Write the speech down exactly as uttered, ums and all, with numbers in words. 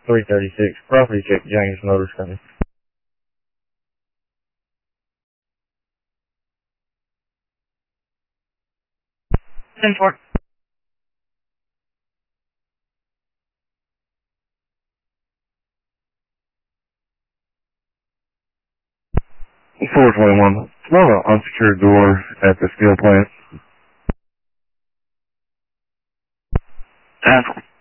three thirty-six. Property check, James Motors coming. ten four. four twenty-one. Smell an unsecured door at the steel plant. Ten.